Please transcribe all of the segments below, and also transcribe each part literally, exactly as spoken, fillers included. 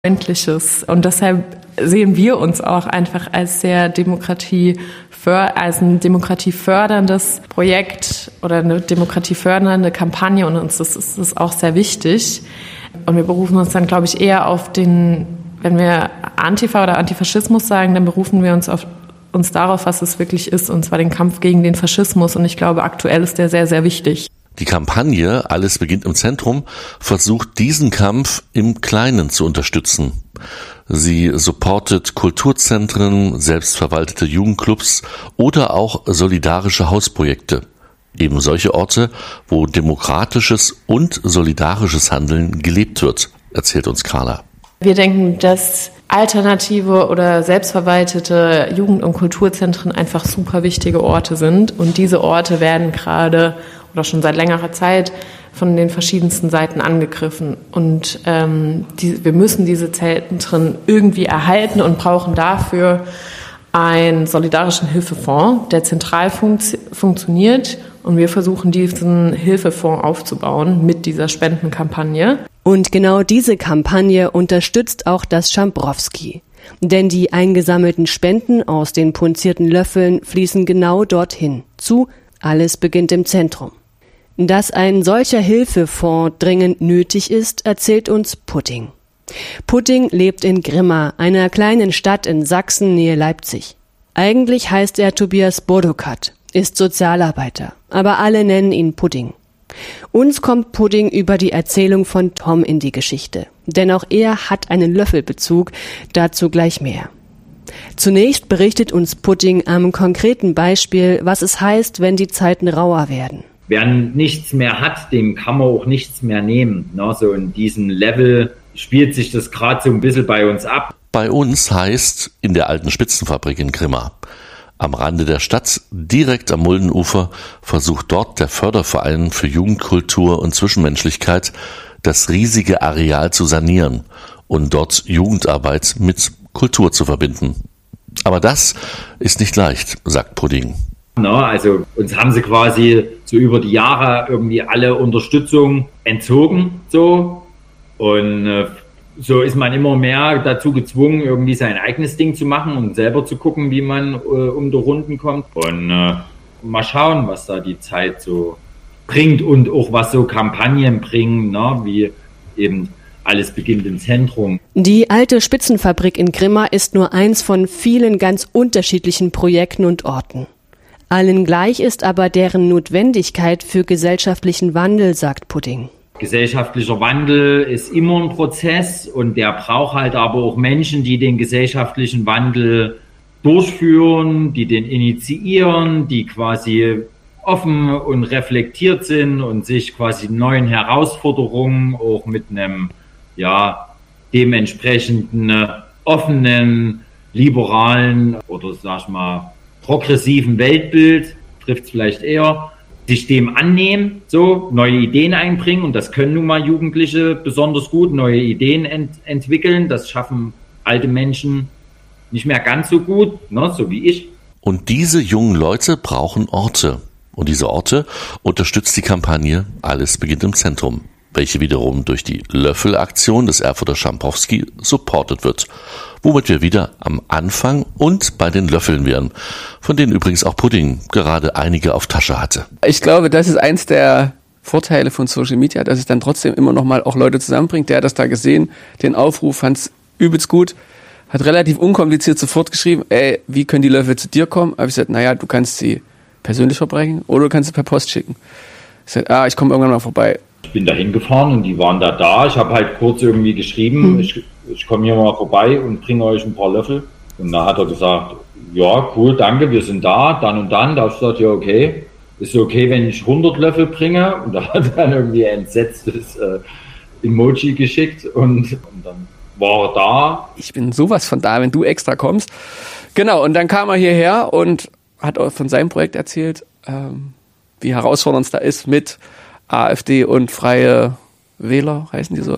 freundliches. Und deshalb sehen wir uns auch einfach als sehr Demokratie als ein demokratieförderndes Projekt oder eine demokratiefördernde Kampagne, und uns ist es auch sehr wichtig. Und wir berufen uns dann, glaube ich, eher auf den, wenn wir Antifa oder Antifaschismus sagen, dann berufen wir uns auf uns darauf, was es wirklich ist, und zwar den Kampf gegen den Faschismus. Und ich glaube, aktuell ist der sehr, sehr wichtig. Die Kampagne Alles beginnt im Zentrum versucht, diesen Kampf im Kleinen zu unterstützen. Sie supportet Kulturzentren, selbstverwaltete Jugendclubs oder auch solidarische Hausprojekte. Eben solche Orte, wo demokratisches und solidarisches Handeln gelebt wird, erzählt uns Carla. Wir denken, dass alternative oder selbstverwaltete Jugend- und Kulturzentren einfach super wichtige Orte sind. Und diese Orte werden gerade oder schon seit längerer Zeit von den verschiedensten Seiten angegriffen. Und ähm, die, wir müssen diese Zentren irgendwie erhalten und brauchen dafür einen solidarischen Hilfefonds, der zentral funkt, funktioniert. Und wir versuchen, diesen Hilfefonds aufzubauen mit dieser Spendenkampagne. Und genau diese Kampagne unterstützt auch das Schambrowski. Denn die eingesammelten Spenden aus den punzierten Löffeln fließen genau dorthin, zu Alles beginnt im Zentrum. Dass ein solcher Hilfefonds dringend nötig ist, erzählt uns Pudding. Pudding lebt in Grimma, einer kleinen Stadt in Sachsen nähe Leipzig. Eigentlich heißt er Tobias Bodokat, ist Sozialarbeiter, aber alle nennen ihn Pudding. Uns kommt Pudding über die Erzählung von Tom in die Geschichte, denn auch er hat einen Löffelbezug, dazu gleich mehr. Zunächst berichtet uns Pudding am konkreten Beispiel, was es heißt, wenn die Zeiten rauer werden. Wer nichts mehr hat, dem kann man auch nichts mehr nehmen. Ne? So in diesem Level spielt sich das gerade so ein bisschen bei uns ab. Bei uns heißt in der alten Spitzenfabrik in Grimma. Am Rande der Stadt, direkt am Muldenufer, versucht dort der Förderverein für Jugendkultur und Zwischenmenschlichkeit, das riesige Areal zu sanieren und dort Jugendarbeit mit Kultur zu verbinden. Aber das ist nicht leicht, sagt Pudding. Na, also uns haben sie quasi so über die Jahre irgendwie alle Unterstützung entzogen, so. Und äh, so ist man immer mehr dazu gezwungen, irgendwie sein eigenes Ding zu machen und selber zu gucken, wie man äh, um die Runden kommt. Und äh, mal schauen, was da die Zeit so bringt und auch was so Kampagnen bringen, ne, wie eben Alles beginnt im Zentrum. Die alte Spitzenfabrik in Grimma ist nur eins von vielen ganz unterschiedlichen Projekten und Orten. Allen gleich ist aber deren Notwendigkeit für gesellschaftlichen Wandel, sagt Pudding. Gesellschaftlicher Wandel ist immer ein Prozess und der braucht halt aber auch Menschen, die den gesellschaftlichen Wandel durchführen, die den initiieren, die quasi offen und reflektiert sind und sich quasi neuen Herausforderungen auch mit einem ja dementsprechenden offenen, liberalen oder sag ich mal progressiven Weltbild, trifft es vielleicht eher, sich dem annehmen, so neue Ideen einbringen, und das können nun mal Jugendliche besonders gut, neue Ideen ent- entwickeln, das schaffen alte Menschen nicht mehr ganz so gut, ne, so wie ich. Und diese jungen Leute brauchen Orte. Und diese Orte unterstützt die Kampagne Alles beginnt im Zentrum, welche wiederum durch die Löffelaktion des Erfurter Schambrowski supportet wird. Womit wir wieder am Anfang und bei den Löffeln wären, von denen übrigens auch Pudding gerade einige auf Tasche hatte. Ich glaube, das ist eins der Vorteile von Social Media, dass es dann trotzdem immer noch mal auch Leute zusammenbringt. Der hat das da gesehen, den Aufruf, fand es übelst gut, hat relativ unkompliziert sofort geschrieben, ey, wie können die Löffel zu dir kommen? Habe ich gesagt, naja, du kannst sie persönlich verbrechen oder du kannst sie per Post schicken. Ich sagte, ah, ich komme irgendwann mal vorbei. Ich bin da hingefahren und die waren da da. Ich habe halt kurz irgendwie geschrieben, mhm. ich, ich komme hier mal vorbei und bringe euch ein paar Löffel. Und da hat er gesagt, ja, cool, danke, wir sind da, dann und dann. Da habe ich gesagt, ja, okay, ist okay, wenn ich hundert Löffel bringe? Und da hat er dann irgendwie ein entsetztes äh, Emoji geschickt und, und dann war er da. Ich bin sowas von da, wenn du extra kommst. Genau, und dann kam er hierher und hat auch von seinem Projekt erzählt, ähm, wie herausfordernd es da ist mit AfD und Freie Wähler, heißen die so?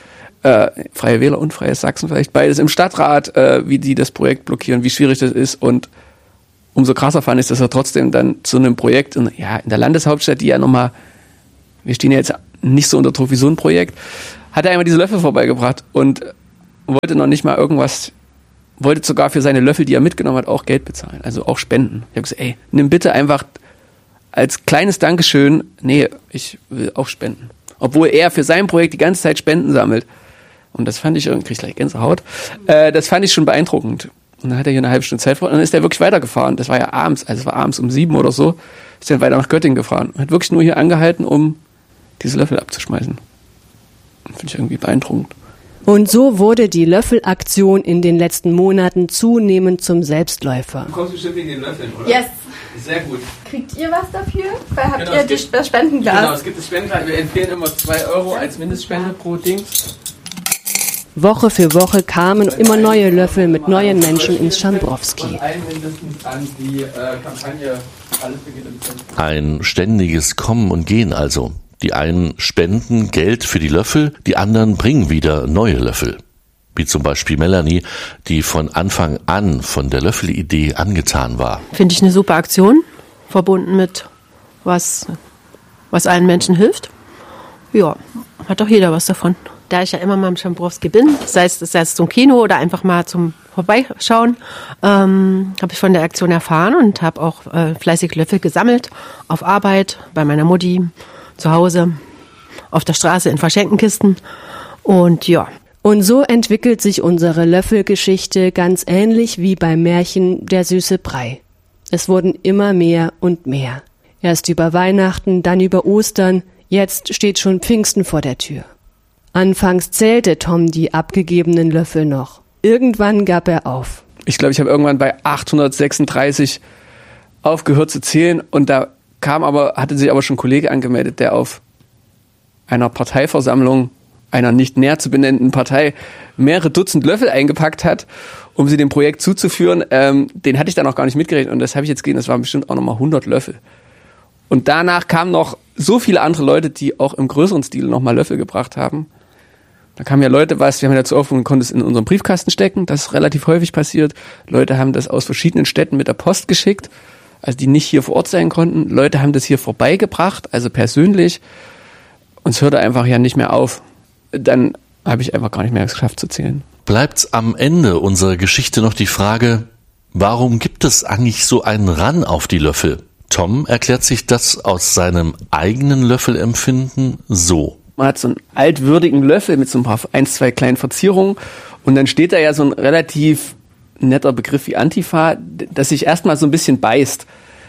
Äh, Freie Wähler und Freie Sachsen vielleicht, beides im Stadtrat, äh, wie die das Projekt blockieren, wie schwierig das ist. Und umso krasser fand ich, dass er trotzdem dann zu einem Projekt in, ja, in der Landeshauptstadt, die ja nochmal, wir stehen ja jetzt nicht so unter Druck wie so ein Projekt, hat er einmal diese Löffel vorbeigebracht. Und wollte noch nicht mal irgendwas, wollte sogar für seine Löffel, die er mitgenommen hat, auch Geld bezahlen, also auch spenden. Ich habe gesagt, ey, nimm bitte einfach als kleines Dankeschön, nee, ich will auch spenden. Obwohl er für sein Projekt die ganze Zeit Spenden sammelt. Und das fand ich, krieg ich gleich Gänsehaut, äh, das fand ich schon beeindruckend. Und dann hat er hier eine halbe Stunde Zeit vor und dann ist er wirklich weitergefahren. Das war ja abends, also es war abends um sieben oder so, ist dann weiter nach Göttingen gefahren. Und hat wirklich nur hier angehalten, um diese Löffel abzuschmeißen. Finde ich irgendwie beeindruckend. Und so wurde die Löffelaktion in den letzten Monaten zunehmend zum Selbstläufer. Du kommst bestimmt wegen den Löffeln, oder? Yes. Sehr gut. Kriegt ihr was dafür? Weil habt Genau, ihr es die gibt- das Spendenglas? Genau, es gibt das Spendenglas. Wir empfehlen immer zwei Euro als Mindestspende pro Dings. Woche für Woche kamen immer neue Löffel mit neuen Menschen ins Schambrowski. Und ein mindestens an die äh, Kampagne Alles beginnt im Zentrum. Ein ständiges Kommen und Gehen also. Die einen spenden Geld für die Löffel, die anderen bringen wieder neue Löffel. Wie zum Beispiel Melanie, die von Anfang an von der Löffelidee angetan war. Finde ich eine super Aktion, verbunden mit was, was allen Menschen hilft. Ja, hat doch jeder was davon. Da ich ja immer mal im Schambrowski bin, sei es, sei es zum Kino oder einfach mal zum Vorbeischauen, ähm, habe ich von der Aktion erfahren und habe auch äh, fleißig Löffel gesammelt, auf Arbeit, bei meiner Mutti, zu Hause, auf der Straße in Verschenkenkisten und ja. Und so entwickelt sich unsere Löffelgeschichte ganz ähnlich wie beim Märchen Der süße Brei. Es wurden immer mehr und mehr. Erst über Weihnachten, dann über Ostern, jetzt steht schon Pfingsten vor der Tür. Anfangs zählte Tom die abgegebenen Löffel noch. Irgendwann gab er auf. Ich glaube, ich habe irgendwann bei achthundertsechsunddreißig aufgehört zu zählen und da kam aber, hatte sich aber schon ein Kollege angemeldet, der auf einer Parteiversammlung einer nicht näher zu benennenden Partei mehrere Dutzend Löffel eingepackt hat, um sie dem Projekt zuzuführen. Ähm, den hatte ich dann auch gar nicht mitgerechnet und das habe ich jetzt gesehen, das waren bestimmt auch nochmal hundert Löffel. Und danach kamen noch so viele andere Leute, die auch im größeren Stil nochmal Löffel gebracht haben. Da kamen ja Leute, was, wir haben ja dazu aufgerufen, konnten es in unseren Briefkasten stecken, das ist relativ häufig passiert. Leute haben das aus verschiedenen Städten mit der Post geschickt, also die nicht hier vor Ort sein konnten. Leute haben das hier vorbeigebracht, also persönlich. Und es hörte einfach ja nicht mehr auf. Dann habe ich einfach gar nicht mehr geschafft zu zählen. Bleibt am Ende unserer Geschichte noch die Frage, warum gibt es eigentlich so einen Run auf die Löffel? Tom erklärt sich das aus seinem eigenen Löffelempfinden so. Man hat so einen altwürdigen Löffel mit so ein paar, ein, zwei kleinen Verzierungen und dann steht da ja so ein relativ netter Begriff wie Antifa, das sich erstmal so ein bisschen beißt,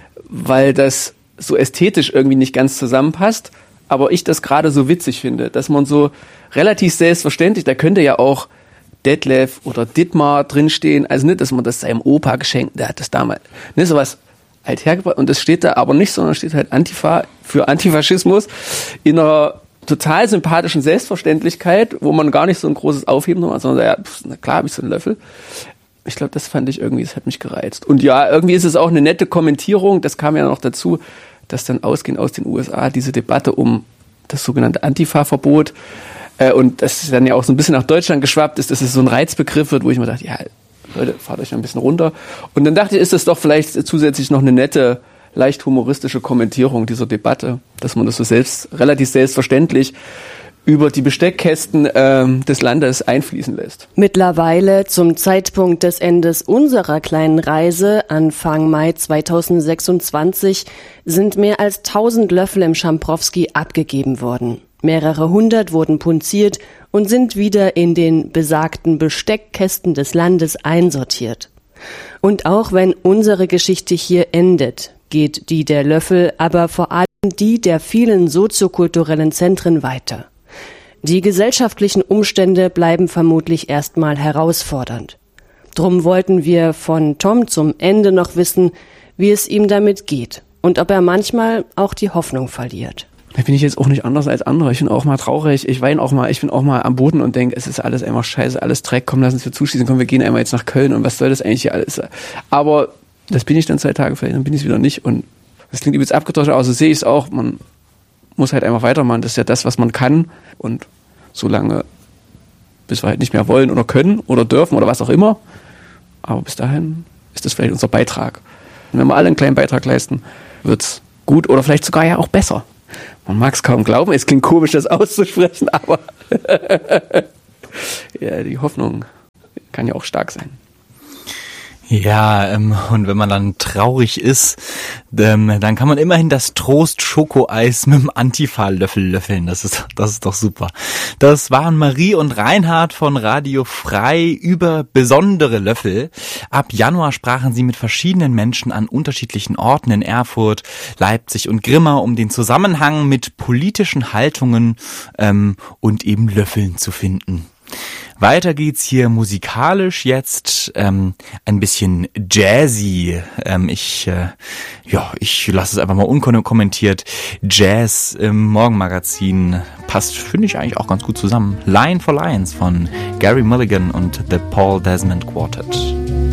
weil das so ästhetisch irgendwie nicht ganz zusammenpasst, aber ich das gerade so witzig finde, dass man so relativ selbstverständlich, da könnte ja auch Detlef oder Dittmar drinstehen, also nicht, dass man das seinem Opa geschenkt, der hat das damals, ne, sowas halt hergebracht und das steht da aber nicht, sondern steht halt Antifa für Antifaschismus in einer total sympathischen Selbstverständlichkeit, wo man gar nicht so ein großes Aufheben hat, sondern ja, pf, na klar habe ich so einen Löffel. Ich glaube, das fand ich irgendwie, das hat mich gereizt. Und ja, irgendwie ist es auch eine nette Kommentierung, das kam ja noch dazu, dass dann ausgehend aus den U S A diese Debatte um das sogenannte Antifa-Verbot äh, und das dann ja auch so ein bisschen nach Deutschland geschwappt ist, dass es so ein Reizbegriff wird, wo ich mir dachte, ja, Leute, fahrt euch mal ein bisschen runter. Und dann dachte ich, ist das doch vielleicht zusätzlich noch eine nette, leicht humoristische Kommentierung dieser Debatte, dass man das so selbst, relativ selbstverständlich über die Besteckkästen ähm, des Landes einfließen lässt. Mittlerweile, zum Zeitpunkt des Endes unserer kleinen Reise, Anfang Mai zweitausendsechsundzwanzig, sind mehr als tausend Löffel im Schambrowski abgegeben worden. Mehrere hundert wurden punziert und sind wieder in den besagten Besteckkästen des Landes einsortiert. Und auch wenn unsere Geschichte hier endet, geht die der Löffel, aber vor allem die der vielen soziokulturellen Zentren weiter. Die gesellschaftlichen Umstände bleiben vermutlich erstmal herausfordernd. Drum wollten wir von Tom zum Ende noch wissen, wie es ihm damit geht und ob er manchmal auch die Hoffnung verliert. Da bin ich jetzt auch nicht anders als andere. Ich bin auch mal traurig, ich weine auch mal, ich bin auch mal am Boden und denke, es ist alles einfach scheiße, alles Dreck, komm, lass uns wir zuschießen, komm, wir gehen einmal jetzt nach Köln und was soll das eigentlich hier alles? Aber das bin ich dann zwei Tage vielleicht, dann bin ich es wieder nicht und das klingt übelst abgetauscht, aber so sehe ich es auch, man muss halt einfach weitermachen, das ist ja das, was man kann und solange, bis wir halt nicht mehr wollen oder können oder dürfen oder was auch immer, aber bis dahin ist das vielleicht unser Beitrag. Und wenn wir alle einen kleinen Beitrag leisten, wird's gut oder vielleicht sogar ja auch besser. Man mag es kaum glauben, es klingt komisch, das auszusprechen, aber ja, die Hoffnung kann ja auch stark sein. Ja, ähm, und wenn man dann traurig ist, ähm, dann kann man immerhin das Trost-Schokoeis mit dem Antifa-Löffel löffeln. Das ist, das ist doch super. Das waren Marie und Reinhard von Radio Frei über besondere Löffel. Ab Januar sprachen sie mit verschiedenen Menschen an unterschiedlichen Orten in Erfurt, Leipzig und Grimma, um den Zusammenhang mit politischen Haltungen ähm, und eben Löffeln zu finden. Weiter geht's hier musikalisch jetzt, ähm, ein bisschen jazzy. Ähm, ich, äh, ja, ich lasse es einfach mal unkommentiert. Jazz im Morgenmagazin passt, finde ich, eigentlich auch ganz gut zusammen. Line for Lions von Gary Mulligan und The Paul Desmond Quartet.